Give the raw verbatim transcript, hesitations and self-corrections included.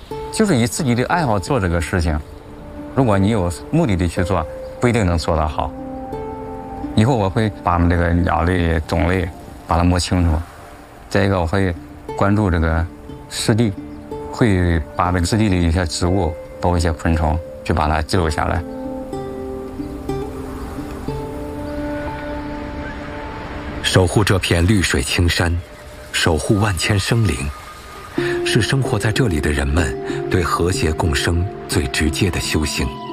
就是以自己的爱好做这个事情。如果你有目的的去做，不一定能做得好。以后我会把这个鸟类种类把它摸清楚。再一个，我会关注这个湿地，会把这个湿地的一些植物，包括一些昆虫，去把它记录下来。 守护这片绿水青山，守护万千生灵，是生活在这里的人们对和谐共生最直接的修行。